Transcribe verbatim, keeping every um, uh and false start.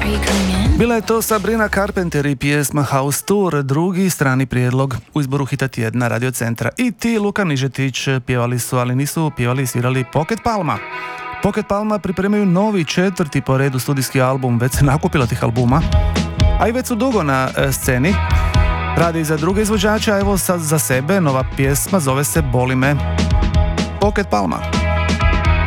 Bila je to Sabrina Carpenter i pjesma House Tour, drugi strani prijedlog u izboru hita tjedna Radio Centra. I ti, Luka Nižetić, pjevali su, ali nisu pjevali i svirali Pocket Palma. Pocket Palma pripremaju novi četvrti po redu studijski album, već se nakupilo tih albuma, a i već su dugo na e, sceni. Radi i za druge izvođače, a evo sad za sebe nova pjesma zove se Boli me. Pocket Palma.